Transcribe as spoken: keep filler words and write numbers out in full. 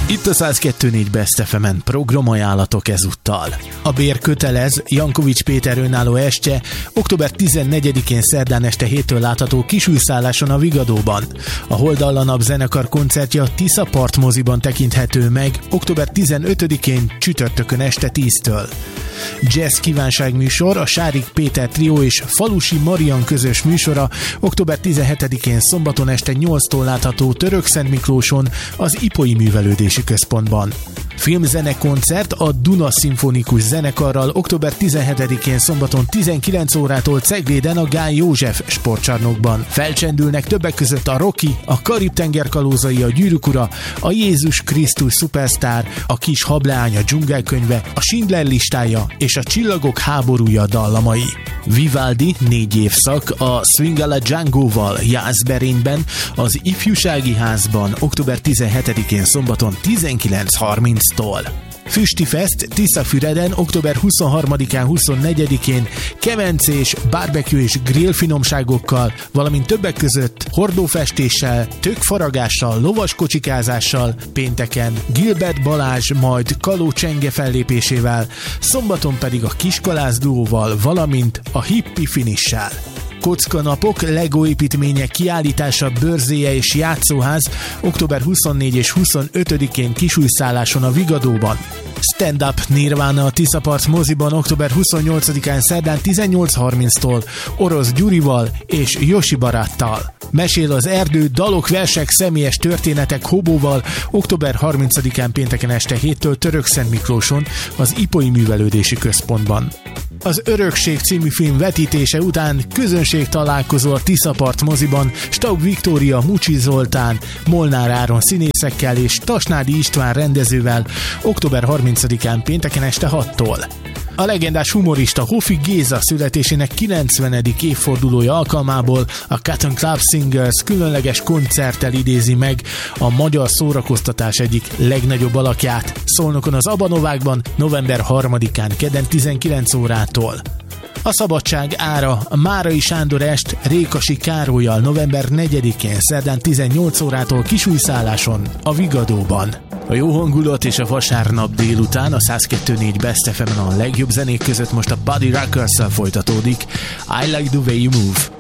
Itt a száz kettő négy Best ef emen programajánlatok ezúttal. A Bér kötelez, Jankovics Péter önálló estje október tizennegyedikén szerdán este héttől látható Kisújszálláson a Vigadóban. A Holdallanap zenekar koncertje a Tisza Part moziban tekinthető meg október tizenötödikén csütörtökön este tíztől. Jazz kívánságműsor, a Sárik Péter trió és Falusi Marian közös műsora október tizenhetedikén szombaton este nyolctól látható Törökszentmiklóson az Ipoi Művelődési Központban. Filmzenekoncert a Duna Szimfonikus Zenekarral október tizenhetedikén szombaton tizenkilenc órától Cegléden a Gál József sportcsarnokban. Felcsendülnek többek között a Rocky, a Karib-tenger kalózai, a Gyűrűk ura, a Jézus Krisztus Superstar, a Kis hableány, a Dzsungelkönyve, a Schindler listája és a Csillagok háborúja dallamai. Vivaldi négy évszak a Swing alla Django-val Jászberényben, az Ifjúsági Házban október tizenhetedikén szombaton tizenkilenc harminctól. Füstifest Tiszafüreden október huszonharmadikán huszonnegyedikén kemencés, barbecue és grill finomságokkal, valamint többek között hordófestéssel, tökfaragással, lovaskocsikázással, pénteken Gilbert Balázs, majd Kaló Csenge fellépésével, szombaton pedig a Kiskalász duóval, valamint a Hippi Finissel. Kockanapok, Lego építmények kiállítása, bőrzéje és játszóház október huszonnégy és huszonötödikén Kisújszálláson a Vigadóban. Stand-up Nirvana a Tisza Part moziban október huszonnyolcadikán szerdán tizennyolc harminctól Orosz Gyurival és Josi Baráttal. Mesél az erdő, dalok, versek, személyes történetek Hobóval október harmincadikán pénteken este héttől Törökszentmiklóson az Ipoi Művelődési Központban. Az Örökség című film vetítése után közönség találkozó a Tisza Part moziban Staub Viktória, Mucsi Zoltán, Molnár Áron színészekkel és Tasnádi István rendezővel október harmincadikán pénteken este hattól. A legendás humorista Hofi Géza születésének kilencvenedik évfordulója alkalmából a Cotton Club Singers különleges koncerttel idézi meg a magyar szórakoztatás egyik legnagyobb alakját Szolnokon az Abanovákban november harmadikán kedden tizenkilenc órától. A Szabadság ára a Márai Sándor est Rékasi Károllyal november negyedikén szerdán tizennyolc órától Kisújszálláson a Vigadóban. A jó hangulat és a vasárnap délután a száz kettő négy Best ef emen a legjobb zenék között most a Buddy Ruckers-szel folytatódik. I Like the Way You Move.